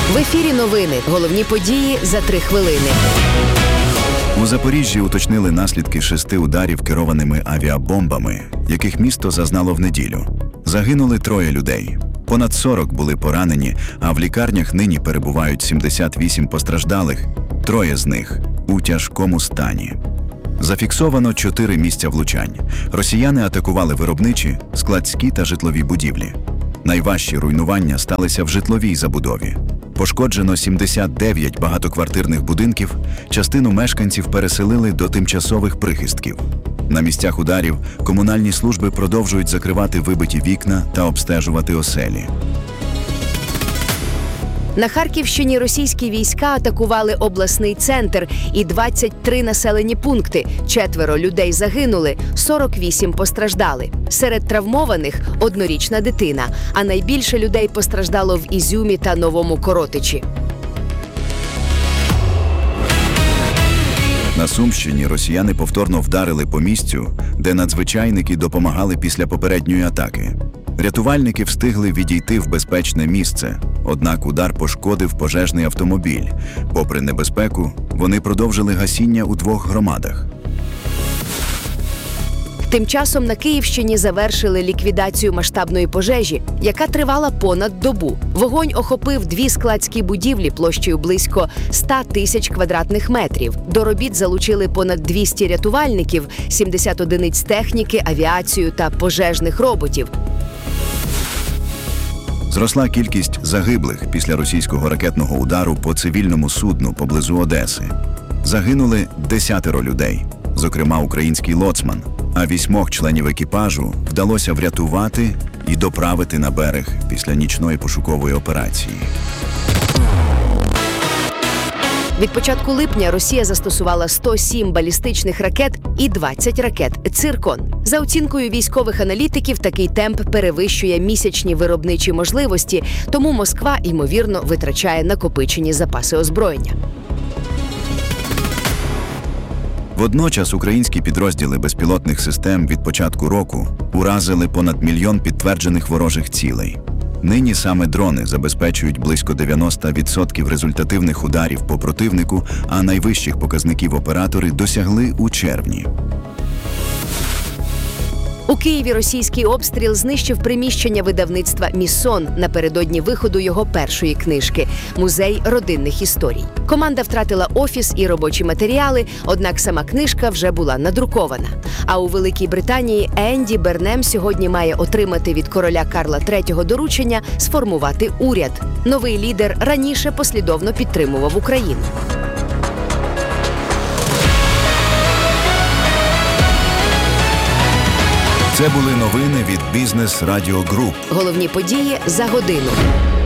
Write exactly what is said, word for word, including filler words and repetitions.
В ефірі новини. Головні події за три хвилини. У Запоріжжі уточнили наслідки шести ударів керованими авіабомбами, яких місто зазнало в неділю. Загинули троє людей. Понад сорок були поранені, а в лікарнях нині перебувають сімдесят вісім постраждалих, троє з них у тяжкому стані. Зафіксовано чотири місця влучань. Росіяни атакували виробничі, складські та житлові будівлі. Найважчі руйнування сталися в житловій забудові. Пошкоджено сімдесят дев'ять багатоквартирних будинків, частину мешканців переселили до тимчасових прихистків. На місцях ударів комунальні служби продовжують закривати вибиті вікна та обстежувати оселі. На Харківщині російські війська атакували обласний центр і двадцять три населені пункти. Четверо людей загинули, сорок вісім постраждали. Серед травмованих – однорічна дитина, а найбільше людей постраждало в Ізюмі та Новому Коротичі. На Сумщині росіяни повторно вдарили по місцю, де надзвичайники допомагали після попередньої атаки. Рятувальники встигли відійти в безпечне місце, однак удар пошкодив пожежний автомобіль. Попри небезпеку, вони продовжили гасіння у двох громадах. Тим часом на Київщині завершили ліквідацію масштабної пожежі, яка тривала понад добу. Вогонь охопив дві складські будівлі площею близько ста тисяч квадратних метрів. До робіт залучили понад двісті рятувальників, сімдесят одиниць техніки, авіацію та пожежних роботів. Зросла кількість загиблих після російського ракетного удару по цивільному судну поблизу Одеси. Загинули десятеро людей, зокрема український лоцман, а вісьмох членів екіпажу вдалося врятувати і доправити на берег після нічної пошукової операції. Від початку липня Росія застосувала сто сім балістичних ракет і двадцять ракет «Циркон». За оцінкою військових аналітиків, такий темп перевищує місячні виробничі можливості, тому Москва, ймовірно, витрачає накопичені запаси озброєння. Водночас українські підрозділи безпілотних систем від початку року уразили понад мільйон підтверджених ворожих цілей. Нині саме дрони забезпечують близько дев'яносто відсотків результативних ударів по противнику, а найвищих показників оператори досягли у червні. У Києві російський обстріл знищив приміщення видавництва «Міссон» напередодні виходу його першої книжки «Музей родинних історій». Команда втратила офіс і робочі матеріали, однак сама книжка вже була надрукована. А у Великій Британії Енді Бернем сьогодні має отримати від короля Карла третього доручення сформувати уряд. Новий лідер раніше послідовно підтримував Україну. Це були новини від Бізнес Радіо Груп. Головні події за годину.